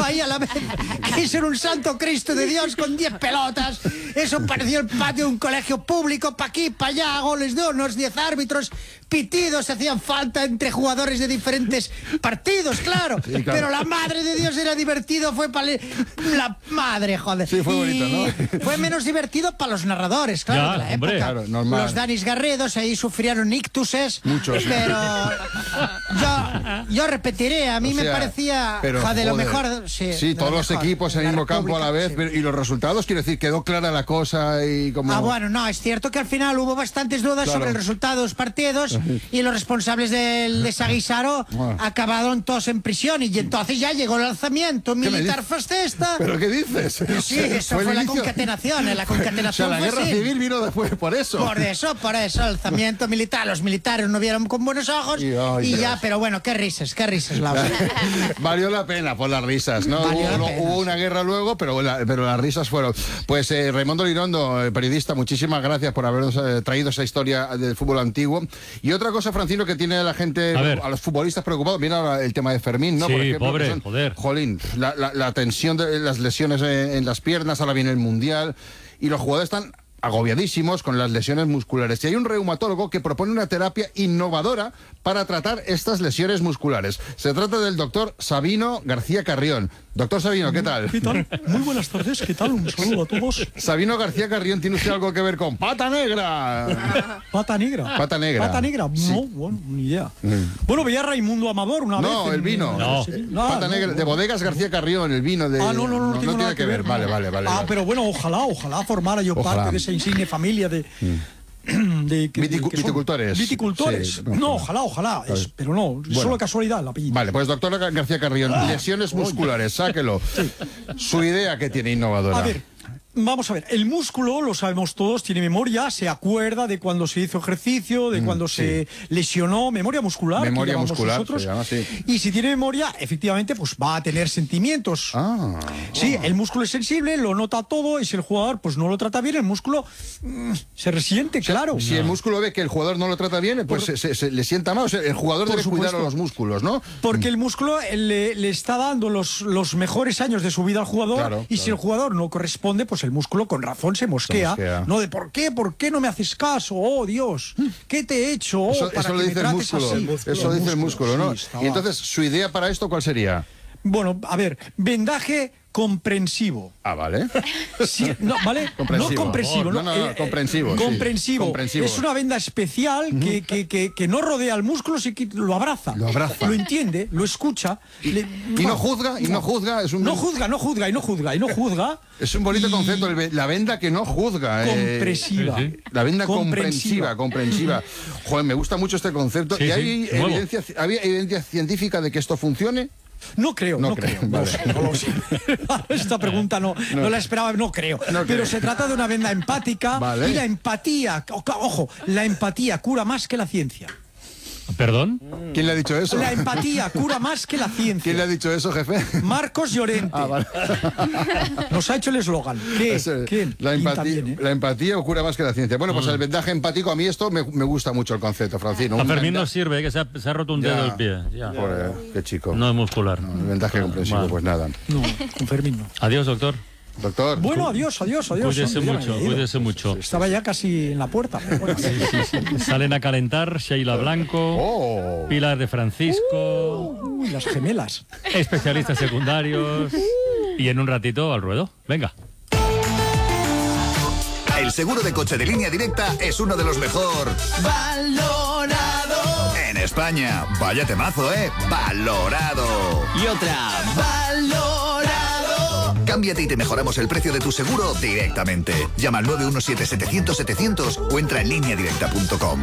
ahí a la vez que ser un santo Cristo de Dios con 10 pelotas. Eso parecía el patio de un colegio público, pa' aquí, pa' allá, goles de unos 10 árbitros, pitidos hacían falta entre jugadores de diferentes partidos, claro. Sí, claro. Pero la madre de Dios era divertido, fue para la madre, joder. Sí, fue bonito, ¿no? Fue menos divertido para los narradores, claro, ya, de la época. Claro, normal. Los Danis Garridos ahí sufrieron ictuses. Muchos. Pero yo repetiré, a mí me parecía, joder, lo mejor. Sí, todos los equipos en el mismo campo a la vez. Sí. Y los resultados, quiero decir, quedó clara la cosa y como... bueno, no, es cierto que al final hubo bastantes dudas sobre el resultado de los partidos y los responsables del desaguisado acabaron todos en prisión y entonces ya llegó el alzamiento militar fascista. ¿Pero qué dices? Sí, eso fue la concatenación. La concatenación o sea, la guerra civil vino después por eso. Por eso, alzamiento militar. Los militares no vieron con buenos ojos y ya, pero bueno, qué risas, Laura. Valió la pena por las risas, ¿no? Hubo una guerra luego, pero las risas fueron. Pues Raimundo Lirondo, periodista, muchísimas gracias por habernos traído esa historia del fútbol antiguo. Y otra cosa, Francino, que tiene la gente, a los futbolistas preocupados, mira ahora el tema de Fermín, ¿no? Sí, por ejemplo, pobre, joder. Jolín, la tensión de las lesiones en las piernas, ahora viene el Mundial, y los jugadores están agobiadísimos con las lesiones musculares. Y hay un reumatólogo que propone una terapia innovadora para tratar estas lesiones musculares. Se trata del doctor Sabino García Carrión. Doctor Sabino, ¿qué tal? ¿Qué tal? Muy buenas tardes, ¿qué tal? Un saludo a todos. Sabino García Carrión, ¿tiene usted algo que ver con Pata Negra? ¿Pata Negra? Pata Negra. ¿Pata Negra? Sí. No, bueno, ni idea. Bueno, veía a Raimundo Amador una vez. No, el vino. No. Pata Negra, de Bodegas García Carrión, el vino de... No tiene nada que ver. Vale. Pero bueno, ojalá formara yo parte de esa insigne familia de viticultores. Viticultores. Sí, no, ojalá. Pero no, bueno, solo casualidad el apellido. Vale, pues doctor García Carrión, lesiones musculares, sáquelo. Sí. Su idea que tiene innovadora. A ver, vamos a ver, el músculo, lo sabemos todos, tiene memoria, se acuerda de cuando se hizo ejercicio, de cuando se lesionó, memoria muscular. Memoria muscular, nosotros. Se llama así. Y si tiene memoria, efectivamente, pues va a tener sentimientos. Sí, el músculo es sensible, lo nota todo, y si el jugador pues no lo trata bien, el músculo se resiente, claro. Si el músculo ve que el jugador no lo trata bien, pues se le sienta mal. O sea, el jugador debe cuidar a los músculos, ¿no? Porque el músculo le está dando los mejores años de su vida al jugador, si el jugador no corresponde, pues el músculo con razón se mosquea. No de ¿por qué no me haces caso? Oh, Dios, ¿qué te he hecho? Eso lo dice el músculo. Eso dice el músculo, ¿no? Y entonces, ¿su idea para esto cuál sería? Bueno, a ver, vendaje comprensivo. Vale. Sí, no, ¿vale? Comprensivo. No compresivo. Comprensivo. Comprensivo. Es una venda especial que no rodea al músculo, sino que lo abraza. Lo entiende, lo escucha. Y no juzga. Es un... No juzga. Es un bonito concepto, la venda que no juzga. Compresiva. La venda comprensiva. Joder, me gusta mucho este concepto. Sí, ¿Y hay evidencia científica de que esto funcione? No creo. Vale. No lo sé. Esta pregunta no la esperaba, no creo. Pero se trata de una venda empática. Vale. Y la empatía, ojo, la empatía cura más que la ciencia. ¿Perdón? ¿Quién le ha dicho eso? La empatía cura más que la ciencia. ¿Quién le ha dicho eso, jefe? Marcos Llorente. Vale. Nos ha hecho el eslogan. ¿Quién? La empatía cura más que la ciencia. Bueno, pues el vendaje empático, a mí esto me gusta mucho el concepto, Francino. A Fermín no sirve, que se ha roto un dedo del pie. Joder, qué chico. No es muscular. El vendaje comprensivo, pues nada. No, con Fermín no. Adiós, doctor. Doctor. Bueno, adiós. Cuídese mucho. Estaba ya casi en la puerta. Bueno. Sí. Salen a calentar Sheila Blanco, Pilar de Francisco, las gemelas. Especialistas secundarios y en un ratito al ruedo. Venga. El seguro de coche de Línea Directa es uno de los mejor valorado en España. Vaya temazo, valorado. Y otra, valorado. Cámbiate y te mejoramos el precio de tu seguro directamente. Llama al 917-700-700 o entra en lineadirecta.com.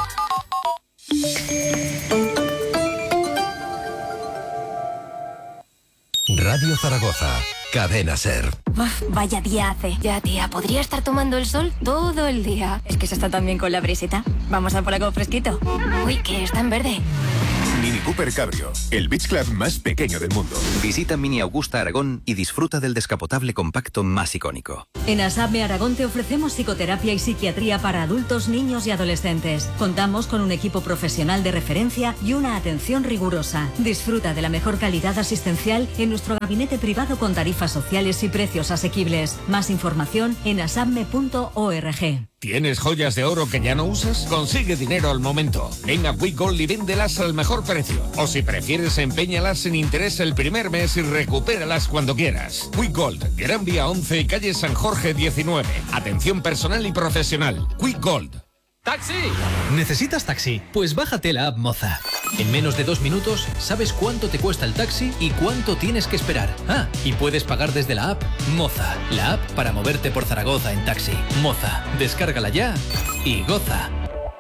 Radio Zaragoza, Cadena SER. Uf, vaya día hace. Ya, tía, podría estar tomando el sol todo el día. Es que se está tan bien con la brisita. Vamos a por algo fresquito. Uy, que está en verde. Mini Cooper Cabrio, el beach club más pequeño del mundo. Visita Mini Augusta Aragón y disfruta del descapotable compacto más icónico. En ASAPME Aragón te ofrecemos psicoterapia y psiquiatría para adultos, niños y adolescentes. Contamos con un equipo profesional de referencia y una atención rigurosa. Disfruta de la mejor calidad asistencial en nuestro gabinete privado con tarifas sociales y precios asequibles. Más información en asapme.org. ¿Tienes joyas de oro que ya no usas? Consigue dinero al momento. Ven a WeGold y véndelas al mejor precio. O si prefieres, empeñalas sin interés el primer mes y recupéralas cuando quieras. WeGold, Gran Vía 11 y calle San Jorge 19. Atención personal y profesional. WeGold. ¡Taxi! ¿Necesitas taxi? Pues bájate la app Moza. En menos de 2 minutos sabes cuánto te cuesta el taxi y cuánto tienes que esperar. Y puedes pagar desde la app Moza, la app para moverte por Zaragoza en taxi. Moza, descárgala ya y goza.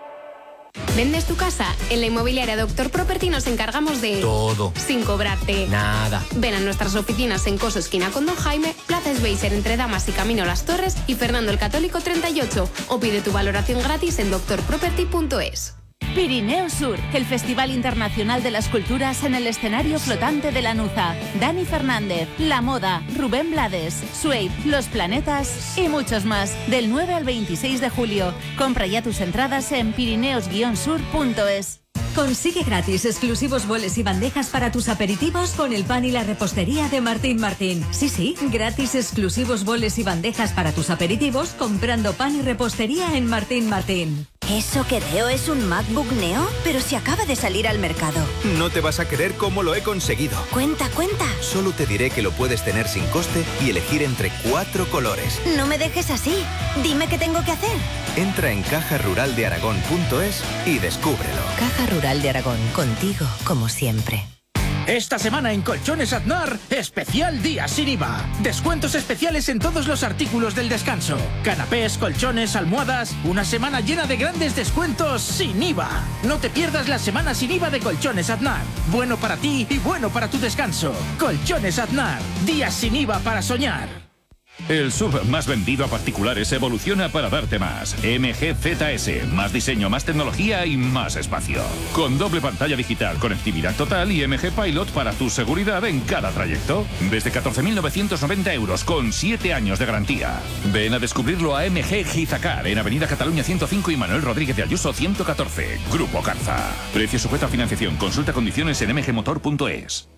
¿Vendes tu casa? En la inmobiliaria Doctor Property nos encargamos de... todo. Sin cobrarte Nada. Ven a nuestras oficinas en Coso esquina con Don Jaime, Plaza Sveiser entre Damas y Camino Las Torres y Fernando el Católico 38. O pide tu valoración gratis en doctorproperty.es. Pirineo Sur, el Festival Internacional de las Culturas en el escenario flotante de Lanuza. Dani Fernández, La Moda, Rubén Blades, Suede, Los Planetas y muchos más. Del 9 al 26 de julio. Compra ya tus entradas en pirineos-sur.es. Consigue gratis exclusivos boles y bandejas para tus aperitivos con el pan y la repostería de Martín Martín. Sí, gratis exclusivos boles y bandejas para tus aperitivos comprando pan y repostería en Martín Martín. ¿Eso que veo es un MacBook Neo? Pero si acaba de salir al mercado. No te vas a creer cómo lo he conseguido. Cuenta. Solo te diré que lo puedes tener sin coste y elegir entre 4 colores. No me dejes así. Dime qué tengo que hacer. Entra en cajaruraldearagón.es y descúbrelo. Caja Rural de Aragón, contigo como siempre. Esta semana en Colchones Aznar, especial día sin IVA. Descuentos especiales en todos los artículos del descanso. Canapés, colchones, almohadas. Una semana llena de grandes descuentos sin IVA. No te pierdas la semana sin IVA de Colchones Aznar. Bueno para ti y bueno para tu descanso. Colchones Aznar. Días sin IVA para soñar. El SUV más vendido a particulares evoluciona para darte más. MG ZS, más diseño, más tecnología y más espacio. Con doble pantalla digital, conectividad total y MG Pilot para tu seguridad en cada trayecto. Desde 14.990 euros con 7 años de garantía. Ven a descubrirlo a MG Gizacar en Avenida Cataluña 105 y Manuel Rodríguez de Ayuso 114. Grupo Carza. Precio sujeto a financiación. Consulta condiciones en mgmotor.es.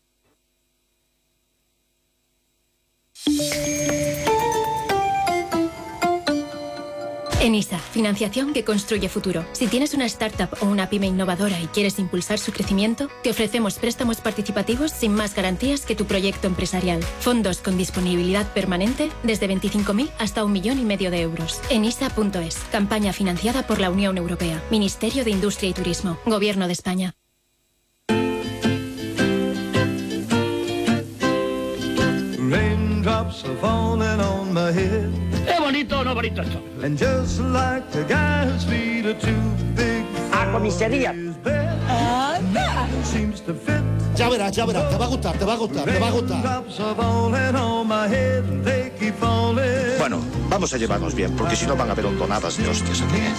ENISA, financiación que construye futuro. Si tienes una startup o una pyme innovadora y quieres impulsar su crecimiento, te ofrecemos préstamos participativos sin más garantías que tu proyecto empresarial. Fondos con disponibilidad permanente desde 25.000 hasta 1,5 millones de euros. ENISA.es, campaña financiada por la Unión Europea, Ministerio de Industria y Turismo, Gobierno de España. Raindrops are falling on my head. ¿Es bonito o no bonito esto? And just like the guy whose feet are too big a comisaría. Seems to fit. Ya verás, te va a gustar. Raindrops are falling on my head and they keep falling. Bueno, vamos a llevarnos bien, porque si no van a haber hondonadas de hostias aquí.